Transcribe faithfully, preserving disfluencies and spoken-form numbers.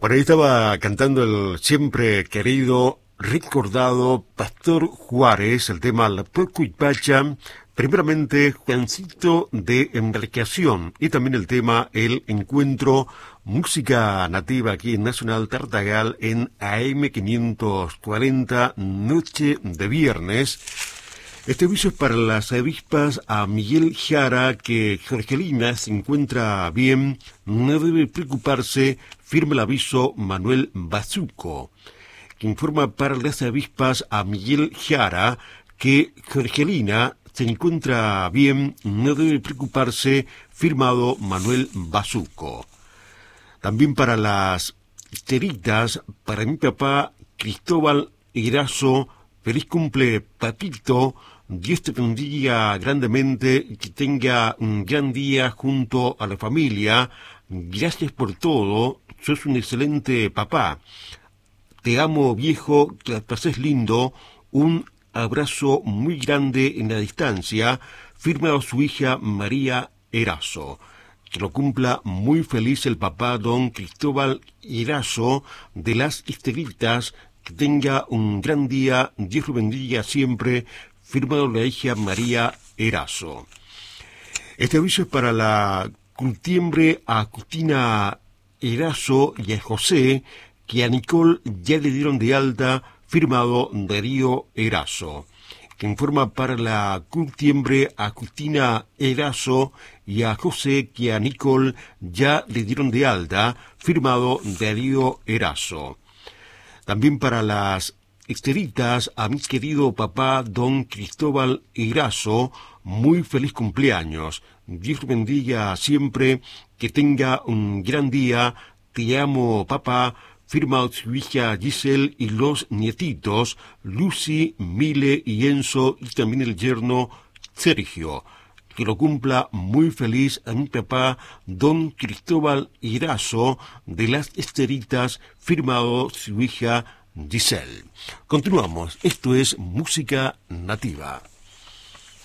Por ahí estaba cantando el siempre querido, recordado Pastor Juárez, el tema La Pucuipacha, primeramente Juancito de Embarcación y también el tema El Encuentro, música nativa aquí en Nacional Tartagal en A M quinientos cuarenta, noche de viernes. Este aviso es para las avispas a Miguel Jara, que Jorgelina se encuentra bien, no debe preocuparse, firma el aviso Manuel Bazuco, que informa para las avispas a Miguel Jara, que Jorgelina se encuentra bien, no debe preocuparse, firmado Manuel Bazuco. También para las teritas, para mi papá Cristóbal Erazo, feliz cumple, papito, Dios te bendiga grandemente, que tenga un gran día junto a la familia, gracias por todo, sos un excelente papá, te amo viejo, que la pases lindo, un abrazo muy grande en la distancia, firma a su hija María Erazo. Que lo cumpla muy feliz el papá don Cristóbal Erazo de las Esteritas, que tenga un gran día, Dios lo bendiga siempre, firmado la hija María Erazo. Este aviso es para la curtiembre a Agustina Erazo y a José, que a Nicole ya le dieron de alta, firmado Darío Erazo. Que informa para la curtiembre a Agustina Erazo y a José, que a Nicole ya le dieron de alta, firmado Darío Erazo. También para las Esteritas, a mi querido papá don Cristóbal Erazo, muy feliz cumpleaños. Dios bendiga siempre, que tenga un gran día, te amo papá, firma su hija Giselle y los nietitos, Lucy, Mile y Enzo, y también el yerno Sergio. Que lo cumpla muy feliz a mi papá, don Cristóbal Erazo, de las Esteritas, firmado su hija Giselle. Continuamos, esto es Música Nativa.